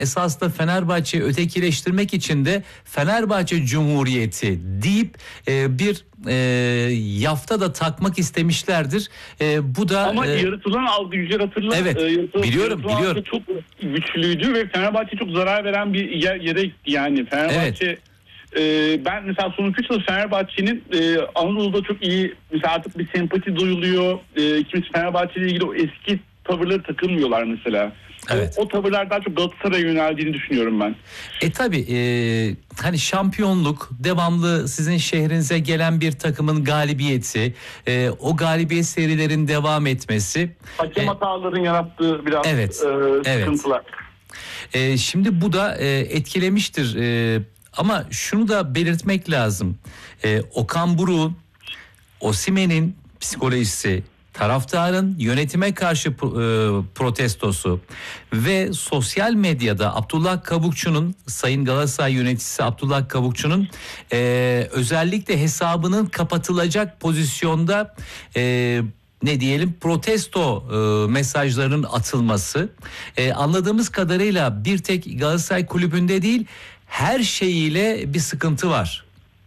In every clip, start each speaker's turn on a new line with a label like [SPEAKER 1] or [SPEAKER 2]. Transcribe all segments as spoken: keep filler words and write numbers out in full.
[SPEAKER 1] esasında Fenerbahçe'yi ötekileştirmek için de Fenerbahçe Cumhuriyeti deyip e, bir e, yafta da takmak istemişlerdir. E, bu da
[SPEAKER 2] ama
[SPEAKER 1] e,
[SPEAKER 2] yaratılan algı, Yücel hatırla.
[SPEAKER 1] Evet,
[SPEAKER 2] e, yaratılan,
[SPEAKER 1] biliyorum,
[SPEAKER 2] yaratılan
[SPEAKER 1] biliyorum.
[SPEAKER 2] Çok güçlüydü ve Fenerbahçe çok zarar veren bir yer, yere gitti yani. Fenerbahçe
[SPEAKER 1] Evet.
[SPEAKER 2] e, ben mesela son iki yıl Fenerbahçe'nin e, Anadolu'da çok iyi, mesela artık bir sempati duyuluyor. E, kimisi Fenerbahçe ile ilgili o eski tavırları takılmıyorlar mesela.
[SPEAKER 1] Evet.
[SPEAKER 2] O, o tavırlar daha çok Galatasaray'a yöneldiğini düşünüyorum ben.
[SPEAKER 1] E tabi e, hani şampiyonluk, devamlı sizin şehrinize gelen bir takımın galibiyeti, e, o galibiyet serilerin devam etmesi.
[SPEAKER 2] Hakem
[SPEAKER 1] e,
[SPEAKER 2] hataların yarattığı biraz
[SPEAKER 1] Evet,
[SPEAKER 2] e, sıkıntılar.
[SPEAKER 1] E, şimdi bu da e, etkilemiştir. E, ama şunu da belirtmek lazım. E, Okan Buruk'un, Osimhen'in psikolojisi, taraftarın yönetime karşı e, protestosu ve sosyal medyada Abdullah Kabukçu'nun, Sayın Galatasaray yöneticisi Abdullah Kabukçu'nun e, özellikle hesabının kapatılacak pozisyonda e, ne diyelim protesto e, mesajlarının atılması, e, anladığımız kadarıyla bir tek Galatasaray kulübünde değil, her şeyiyle bir sıkıntı var.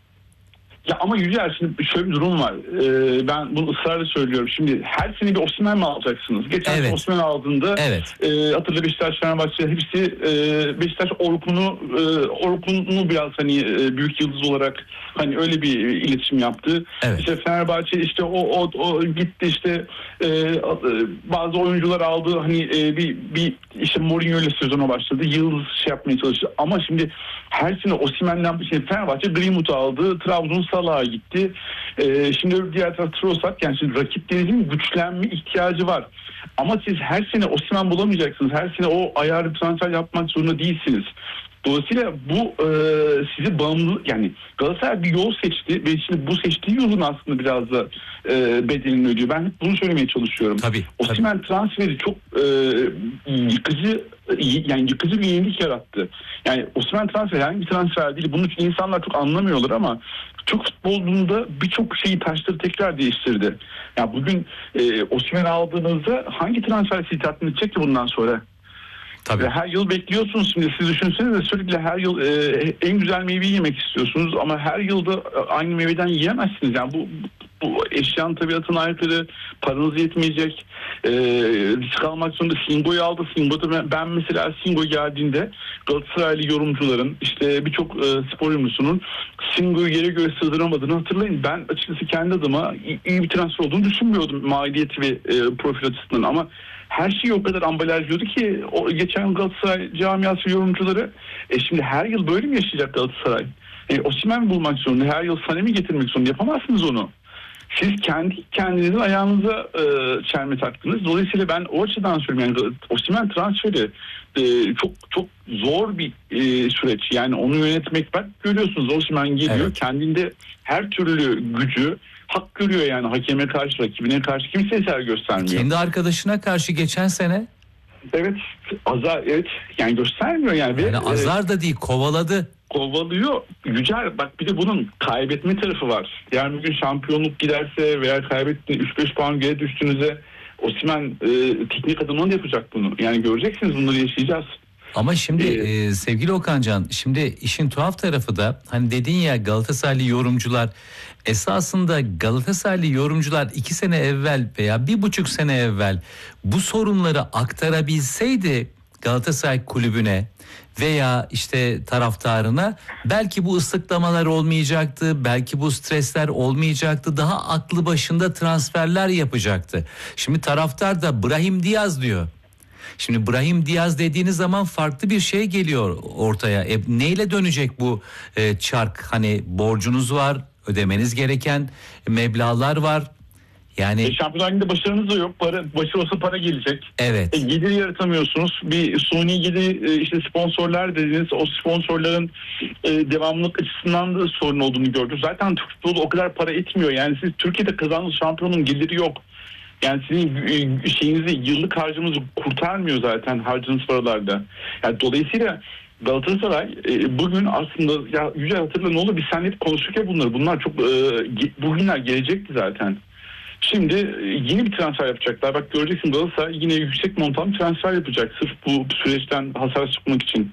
[SPEAKER 2] Ya ama Yücel, şimdi şöyle bir durum var. Ee, ben bunu ısrarla söylüyorum. Şimdi her sene bir Osimhen mi alacaksınız? Geçen
[SPEAKER 1] Evet.
[SPEAKER 2] sene Osimhen aldığında
[SPEAKER 1] Evet.
[SPEAKER 2] e, hatırla Beşiktaş, Fenerbahçe hepsi e, Beşiktaş Orkun'u e, Orkun'u biraz hani e, büyük yıldız olarak hani öyle bir iletişim yaptı.
[SPEAKER 1] Evet.
[SPEAKER 2] İşte Fenerbahçe işte o o, o gitti işte e, bazı oyuncular aldı, hani e, bir bir işte Mourinho ile sezona başladı. Yıldız şey yapmaya çalıştı. Ama şimdi her sene Osimhen'den bir şey, Fenerbahçe Greenwood'u aldı. Trabzon Salah'a gitti. Ee, şimdi öbür diğer tarafta Trossard, yani şimdi rakiplerinizin güçlenme ihtiyacı var. Ama siz her sene Osimhen bulamayacaksınız. Her sene o ayarlı transfer yapmak zorunda değilsiniz. Dolayısıyla bu e, sizi bağımlı, yani Galatasaray bir yol seçti ve şimdi bu seçtiği yolun aslında biraz da e, bedelini ödüyor. Ben hep bunu söylemeye çalışıyorum.
[SPEAKER 1] Tabii.
[SPEAKER 2] Osimhen transferi çok e, yıkıcı, yani yıkıcı bir yenilik yarattı. Yani Osimhen transferi herhangi bir transfer değil. Bunun için insanlar çok anlamıyorlar ama Türk futbolunda birçok şeyi, taşları tekrar değiştirdi. Ya yani bugün e, Osimhen aldığınızda hangi transfer sizi tatmin edecek ki bundan sonra?
[SPEAKER 1] Tabii.
[SPEAKER 2] Ve her yıl bekliyorsunuz, şimdi siz düşünsenize, sürekli her yıl e, en güzel meyveyi yemek istiyorsunuz ama her yılda aynı meyveden yiyemezsiniz. Yani bu, bu eşyanın tabiatına aykırı, paranız yetmeyecek, e, risk almak zorunda. Singo'yu aldı. Singo'da ben mesela Singo geldiğinde Galatasaraylı yorumcuların, işte birçok e, spor yorumcusunun Singo'yu yere göre sığdıramadığını hatırlayın. Ben açıkçası kendi adıma iyi, iyi bir transfer olduğunu düşünmüyordum maliyet ve e, profil açısından, ama her şeyi o kadar ambalajlıyordu ki o geçen Galatasaray camiası yorumcuları, e şimdi her yıl böyle mi yaşayacak Galatasaray? E, Osimhen bulmak zorunda, her yıl Saném'i getirmek zorunda, yapamazsınız onu. Siz kendi kendinizin ayağınıza e, çelme taktınız. Dolayısıyla ben o açıdan söylüyorum, yani Osimhen transferi e, çok çok zor bir e, süreç. Yani onu yönetmek, bak görüyorsunuz Osimhen geliyor, evet, kendinde her türlü gücü, hak görüyor yani, hakeme karşı, rakibine karşı kimse eser göstermiyor.
[SPEAKER 1] Kendi arkadaşına karşı geçen sene.
[SPEAKER 2] Evet, azar, evet yani göstermiyor yani.
[SPEAKER 1] Yani
[SPEAKER 2] ve,
[SPEAKER 1] azar da değil, kovaladı.
[SPEAKER 2] Kovalıyor. Yücel, bak bir de bunun kaybetme tarafı var. Yani bugün şampiyonluk giderse veya kaybettiğinde üç beş puan geri düştüğünüzde Osimhen e, teknik adamı da yapacak bunu. Yani göreceksiniz, bunları yaşayacağız.
[SPEAKER 1] Ama şimdi
[SPEAKER 2] ee,
[SPEAKER 1] e, sevgili Okancan, şimdi işin tuhaf tarafı da hani dedin ya, Galatasaraylı yorumcular, esasında Galatasaraylı yorumcular iki sene evvel veya bir buçuk sene evvel bu sorunları aktarabilseydi Galatasaray kulübüne veya işte taraftarına, belki bu ıslıklamalar olmayacaktı, belki bu stresler olmayacaktı, daha aklı başında transferler yapacaktı. Şimdi taraftar da Brahim Diaz diyor. Şimdi Brahim Diaz dediğiniz zaman farklı bir şey geliyor ortaya. E, neyle dönecek bu e, çark? Hani borcunuz var, ödemeniz gereken meblağlar var. Yani
[SPEAKER 2] e, Şampiyonlar Ligi'nde başarınız da yok. Para, başarı olsa para gelecek.
[SPEAKER 1] Evet.
[SPEAKER 2] E, gelir yaratamıyorsunuz. Bir suni gelir, e, işte sponsorlar dediğiniz, o sponsorların e, devamlılık açısından da sorun olduğunu gördük. Zaten Türk futbolu o kadar para etmiyor. Yani siz Türkiye'de kazandığınız şampiyonun geliri yok. Yani sizin şeyinizi, yıllık harcınızı kurtarmıyor zaten harcınız paralarda. Yani dolayısıyla Galatasaray e, bugün aslında, ya Yücel hatırla ne olur, biz seninle hep konuştuk ya bunları. Bunlar çok e, bugünler gelecekti zaten. Şimdi yeni bir transfer yapacaklar. Bak göreceksin Galatasaray yine yüksek montan transfer yapacak. Sırf bu süreçten hasar çıkmak için.